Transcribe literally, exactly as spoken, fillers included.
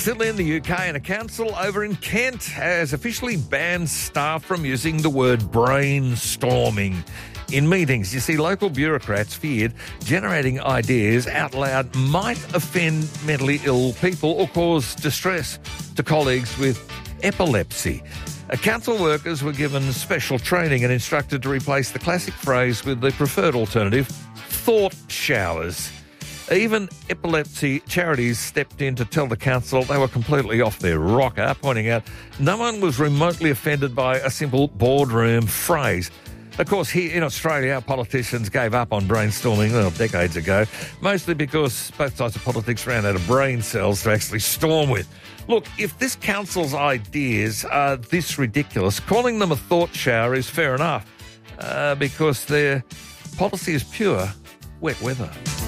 Still in the U K, and a council over in Kent has officially banned staff from using the word brainstorming in meetings. You see, local bureaucrats feared generating ideas out loud might offend mentally ill people or cause distress to colleagues with epilepsy. Uh, council workers were given special training and instructed to replace the classic phrase with the preferred alternative, thought showers. Even epilepsy charities stepped in to tell the council they were completely off their rocker, pointing out no one was remotely offended by a simple boardroom phrase. Of course, here in Australia, our politicians gave up on brainstorming well, decades ago, mostly because both sides of politics ran out of brain cells to actually storm with. Look, if this council's ideas are this ridiculous, calling them a thought shower is fair enough, uh, because their policy is pure wet weather.